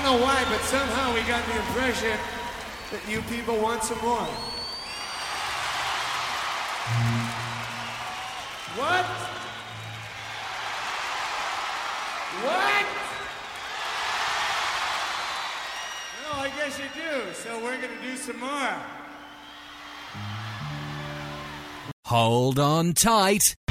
know why, but somehow we got the impression that you people want some more. What? What? No, I guess you do. So we're going to do some more. Hold on tight.